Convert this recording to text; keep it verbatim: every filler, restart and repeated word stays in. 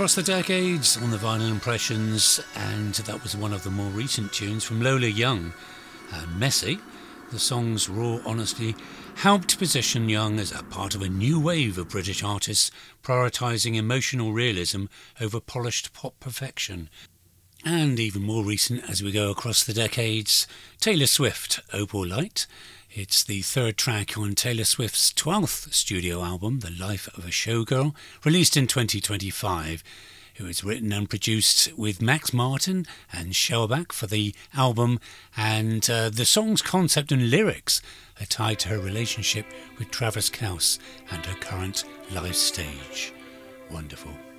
across the decades on the Vinyl Impressions, and that was one of the more recent tunes from Lola Young. Uh, Messy, the song's raw honesty, helped position Young as a part of a new wave of British artists prioritising emotional realism over polished pop perfection. And even more recent as we go across the decades, Taylor Swift, Opal Light. It's the third track on Taylor Swift's twelfth studio album, The Life of a Showgirl, released in twenty twenty-five. It was written and produced with Max Martin and Shellback for the album, and uh, the song's concept and lyrics are tied to her relationship with Travis Kelce and her current live stage. Wonderful.